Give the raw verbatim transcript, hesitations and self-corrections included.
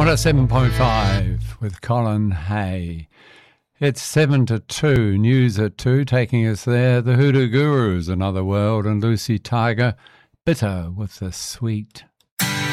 one oh seven point five with Colin Hay. It's seven to two, news at two, taking us there. The Hoodoo Gurus, Another World, and Lucy Tiger, Bitter with the Sweet.